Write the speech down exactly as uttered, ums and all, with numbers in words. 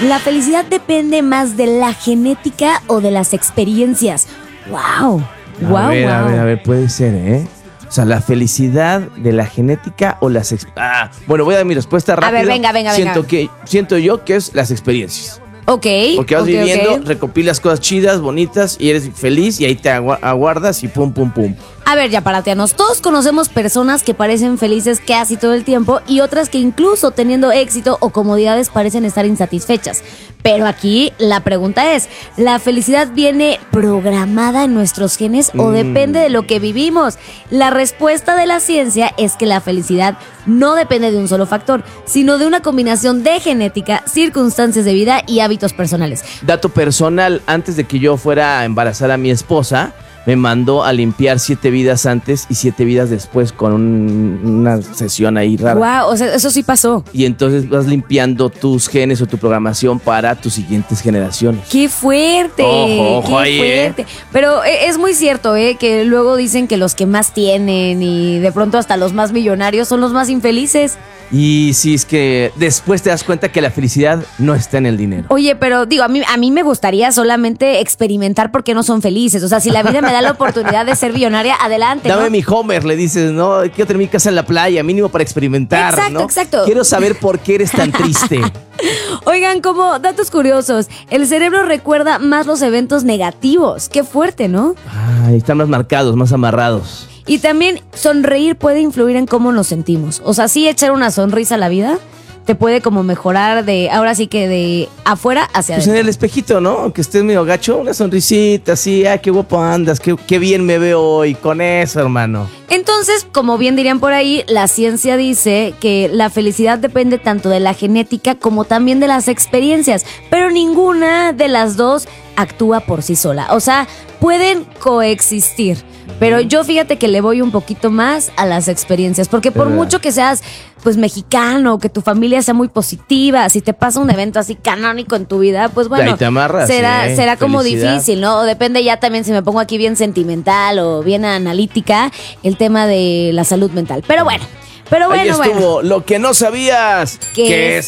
¿La felicidad depende más de la genética o de las experiencias? ¡Wow! A ¡Wow, ver, wow! a ver, a ver, puede ser, ¿eh? O sea, la felicidad de la genética o las... Ex- ah, bueno, voy a dar mi respuesta rápida. A ver, venga, venga, siento venga. Que, siento yo que es las experiencias. Ok, Porque vas ok, viviendo, ok. recopilas cosas chidas, bonitas y eres feliz y ahí te agu- aguardas y pum, pum, pum. A ver, ya parateanos. Todos conocemos personas que parecen felices casi todo el tiempo y otras que incluso teniendo éxito o comodidades parecen estar insatisfechas. Pero aquí la pregunta es, ¿la felicidad viene programada en nuestros genes o Mm. depende de lo que vivimos? La respuesta de la ciencia es que la felicidad no depende de un solo factor, sino de una combinación de genética, circunstancias de vida y hábitos personales. Dato personal, antes de que yo fuera a embarazar a mi esposa, me mandó a limpiar siete vidas antes y siete vidas después con un- una sesión ahí rara. Wow, o sea, eso sí pasó. Y entonces vas limpiando tus genes o tu programación para tus siguientes generaciones. ¡Qué fuerte! Ojo, ojo ¡Qué ahí, fuerte! Pero eh, es muy cierto, ¿eh? Que luego dicen que los que más tienen y de pronto hasta los más millonarios son los más infelices. Y sí, es que después te das cuenta que la felicidad no está en el dinero. Oye, pero digo, a mí, a mí me gustaría solamente experimentar por qué no son felices. O sea, si la vida me da la oportunidad de ser millonaria, adelante, Dame ¿no? mi Homer, le dices, no, quiero tener mi casa en la playa, mínimo para experimentar, Exacto, ¿no? exacto. Quiero saber por qué eres tan triste. Oigan, como datos curiosos, el cerebro recuerda más los eventos negativos. Qué fuerte, ¿no? Ay, están más marcados, más amarrados. Y también sonreír puede influir en cómo nos sentimos. O sea, sí echar una sonrisa a la vida te puede como mejorar de, ahora sí que de afuera hacia Pues en adentro. el espejito, ¿no? Aunque estés medio gacho, una sonrisita así, ay, qué guapo andas, qué, qué bien me veo hoy, con eso, hermano. Entonces, como bien dirían por ahí, la ciencia dice que la felicidad depende tanto de la genética como también de las experiencias, pero ninguna de las dos actúa por sí sola. O sea, pueden coexistir. Pero yo fíjate que le voy un poquito más a las experiencias, porque por ¿Verdad? mucho que seas pues mexicano, que tu familia sea muy positiva, si te pasa un evento así canónico en tu vida, pues bueno, ahí te amarras, será, ¿eh? será como Felicidad. difícil, ¿no? O depende ya también si me pongo aquí bien sentimental o bien analítica, el tema de la salud mental. Pero bueno, pero bueno, Ahí estuvo bueno. lo que no sabías, Que que